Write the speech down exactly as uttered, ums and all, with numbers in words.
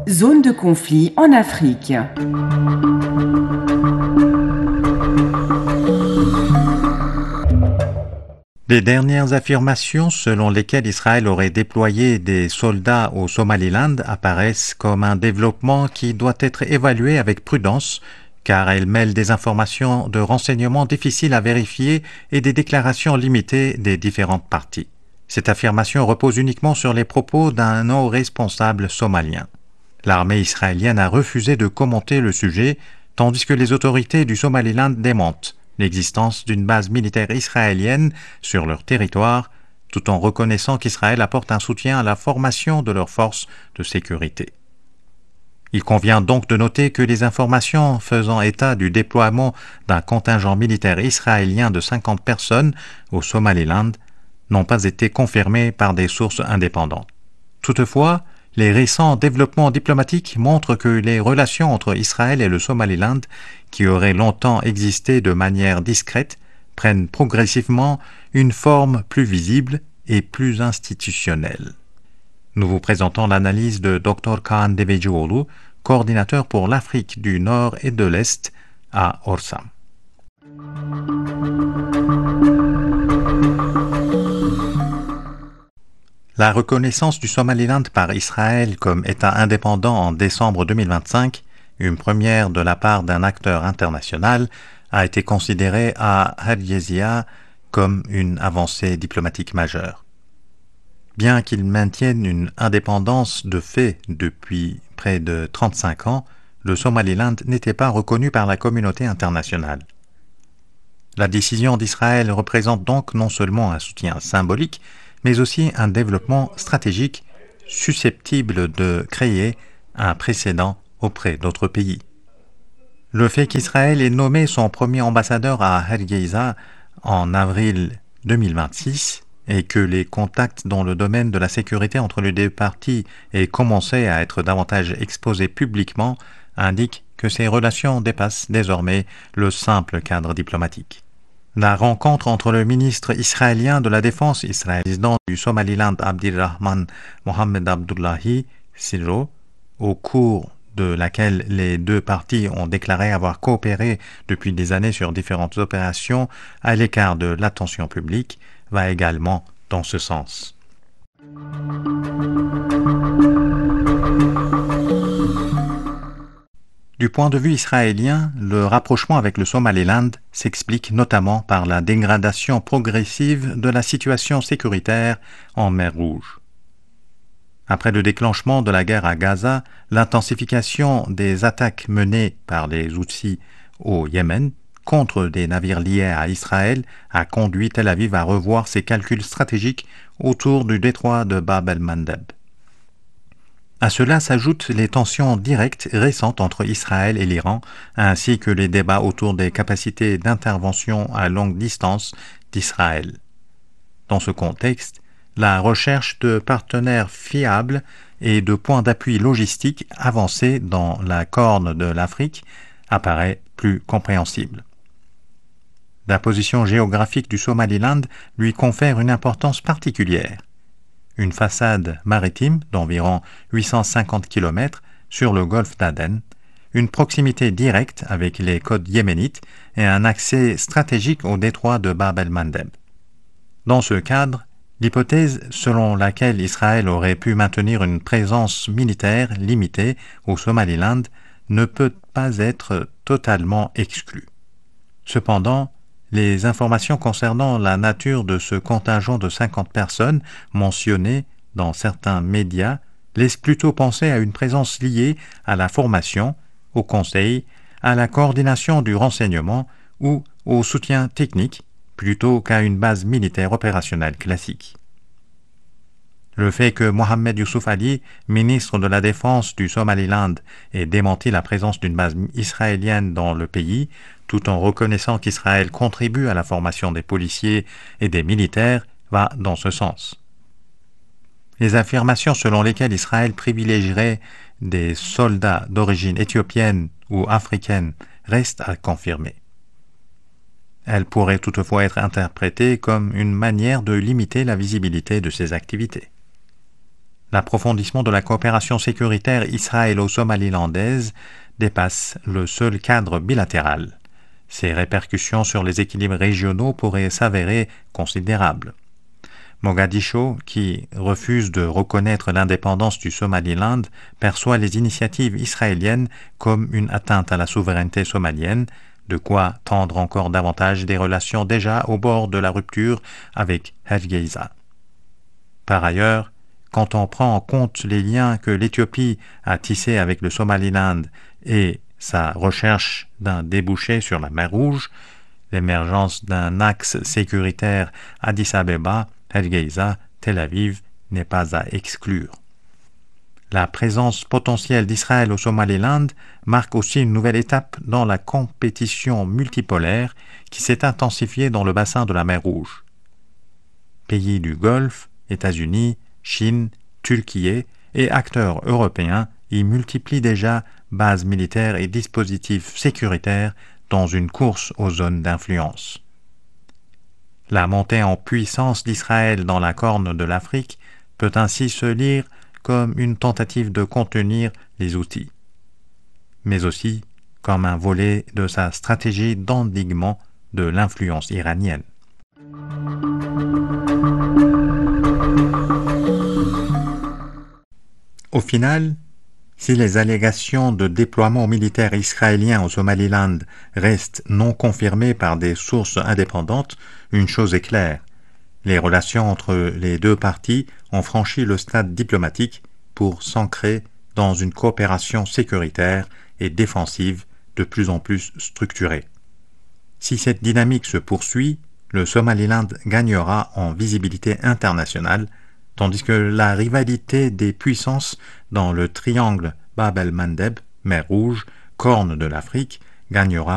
Zone de conflit en Afrique. Les dernières affirmations selon lesquelles Israël aurait déployé des soldats au Somaliland apparaissent comme un développement qui doit être évalué avec prudence, car elles mêlent des informations de renseignement difficiles à vérifier et des déclarations limitées des différentes parties. Cette affirmation repose uniquement sur les propos d'un haut responsable somalien. L'armée israélienne a refusé de commenter le sujet, tandis que les autorités du Somaliland démentent l'existence d'une base militaire israélienne sur leur territoire, tout en reconnaissant qu'Israël apporte un soutien à la formation de leurs forces de sécurité. Il convient donc de noter que les informations faisant état du déploiement d'un contingent militaire israélien de cinquante personnes au Somaliland n'ont pas été confirmées par des sources indépendantes. Toutefois, les récents développements diplomatiques montrent que les relations entre Israël et le Somaliland, qui auraient longtemps existé de manière discrète, prennent progressivement une forme plus visible et plus institutionnelle. Nous vous présentons l'analyse de docteur Kaan Devecioğlu, coordinateur pour l'Afrique du Nord et de l'Est à Orsam. La reconnaissance du Somaliland par Israël comme État indépendant en décembre deux mille vingt-cinq, une première de la part d'un acteur international, a été considérée à Hargeisa comme une avancée diplomatique majeure. Bien qu'il maintienne une indépendance de fait depuis près de trente-cinq ans, le Somaliland n'était pas reconnu par la communauté internationale. La décision d'Israël représente donc non seulement un soutien symbolique, mais aussi un développement stratégique susceptible de créer un précédent auprès d'autres pays. Le fait qu'Israël ait nommé son premier ambassadeur à Hargeisa en avril deux mille vingt-six et que les contacts dans le domaine de la sécurité entre les deux parties aient commencé à être davantage exposés publiquement indique que ces relations dépassent désormais le simple cadre diplomatique. La rencontre entre le ministre israélien de la Défense israélien, président du Somaliland Abdirrahman Mohamed Abdullahi Sirro, au cours de laquelle les deux parties ont déclaré avoir coopéré depuis des années sur différentes opérations à l'écart de l'attention publique, va également dans ce sens. Du point de vue israélien, le rapprochement avec le Somaliland s'explique notamment par la dégradation progressive de la situation sécuritaire en mer Rouge. Après le déclenchement de la guerre à Gaza, l'intensification des attaques menées par les Houthis au Yémen contre des navires liés à Israël a conduit Tel Aviv à revoir ses calculs stratégiques autour du détroit de Bab el-Mandeb. À cela s'ajoutent les tensions directes récentes entre Israël et l'Iran, ainsi que les débats autour des capacités d'intervention à longue distance d'Israël. Dans ce contexte, la recherche de partenaires fiables et de points d'appui logistiques avancés dans la Corne de l'Afrique apparaît plus compréhensible. La position géographique du Somaliland lui confère une importance particulière. Une façade maritime d'environ huit cent cinquante kilomètres sur le golfe d'Aden, une proximité directe avec les côtes yéménites et un accès stratégique au détroit de Bab el-Mandeb. Dans ce cadre, l'hypothèse selon laquelle Israël aurait pu maintenir une présence militaire limitée au Somaliland ne peut pas être totalement exclue. Cependant, les informations concernant la nature de ce contingent de cinquante personnes mentionnées dans certains médias laissent plutôt penser à une présence liée à la formation, au conseil, à la coordination du renseignement ou au soutien technique plutôt qu'à une base militaire opérationnelle classique. Le fait que Mohamed Youssouf Ali, ministre de la Défense du Somaliland, ait démenti la présence d'une base israélienne dans le pays, tout en reconnaissant qu'Israël contribue à la formation des policiers et des militaires, va dans ce sens. Les affirmations selon lesquelles Israël privilégierait des soldats d'origine éthiopienne ou africaine restent à confirmer. Elles pourraient toutefois être interprétées comme une manière de limiter la visibilité de ces activités. l'approfondissement de la coopération sécuritaire israélo-somalilandaise dépasse le seul cadre bilatéral. Ses répercussions sur les équilibres régionaux pourraient s'avérer considérables. Mogadiscio, qui refuse de reconnaître l'indépendance du Somaliland, perçoit les initiatives israéliennes comme une atteinte à la souveraineté somalienne, de quoi tendre encore davantage des relations déjà au bord de la rupture avec Hargeisa. Par ailleurs, quand on prend en compte les liens que l'Éthiopie a tissés avec le Somaliland et sa recherche d'un débouché sur la mer Rouge, l'émergence d'un axe sécuritaire Addis Abeba, Hargeisa, Tel Aviv n'est pas à exclure. La présence potentielle d'Israël au Somaliland marque aussi une nouvelle étape dans la compétition multipolaire qui s'est intensifiée dans le bassin de la mer Rouge. Pays du Golfe, États-Unis, Chine, Turquie et acteurs européens y multiplient déjà bases militaires et dispositifs sécuritaires dans une course aux zones d'influence. La montée en puissance d'Israël dans la Corne de l'Afrique peut ainsi se lire comme une tentative de contenir les outils, mais aussi comme un volet de sa stratégie d'endiguement de l'influence iranienne. Au final, si les allégations de déploiement militaire israélien au Somaliland restent non confirmées par des sources indépendantes, une chose est claire. Les relations entre les deux parties ont franchi le stade diplomatique pour s'ancrer dans une coopération sécuritaire et défensive de plus en plus structurée. Si cette dynamique se poursuit, le Somaliland gagnera en visibilité internationale, tandis que la rivalité des puissances dans le triangle Bab el-Mandeb, mer Rouge, Corne de l'Afrique, gagnera